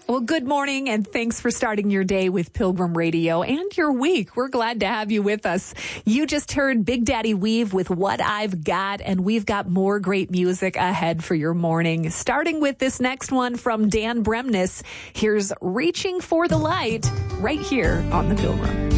Well, good morning, and thanks for starting your day with Pilgrim Radio and your week. We're glad to have you with us. You just heard Big Daddy Weave with What I've Got, and we've got more great music ahead for your morning. Starting with this next one from Dan Bremnes. Here's Reaching for the Light right here on The Pilgrim.